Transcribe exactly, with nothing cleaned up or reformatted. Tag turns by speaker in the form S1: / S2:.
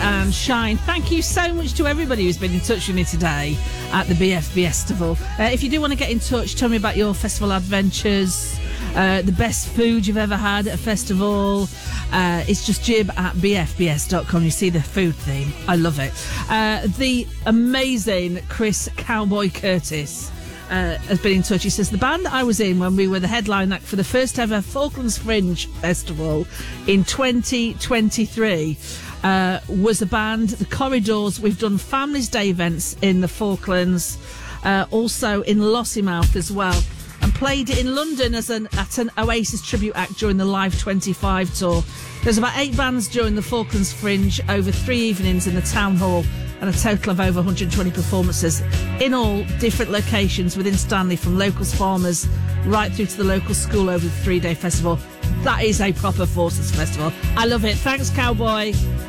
S1: and Shine. Thank you so much to everybody who's been in touch with me today at the B F B Festival. Uh, if you do want to get in touch, tell me about your festival adventures, uh, the best food you've ever had at a festival. Uh, it's just jib at b f b s dot com. You see the food theme. I love it. Uh, the amazing Chris Cowboy Curtis Uh, has been in touch. He says, the band that I was in when we were the headline act for the first ever Falklands Fringe Festival in twenty twenty-three uh, was a band, The Corridors. We've done Families Day events in the Falklands, uh, also in Lossiemouth as well, and played it in London as an at an Oasis tribute act during the Live twenty-five tour. There's about eight bands during the Falklands Fringe over three evenings in the Town Hall, and a total of over one hundred twenty performances in all different locations within Stanley, from locals, farmers, right through to the local school over the three-day festival. That is a proper Forces festival. I love it. Thanks, Cowboy.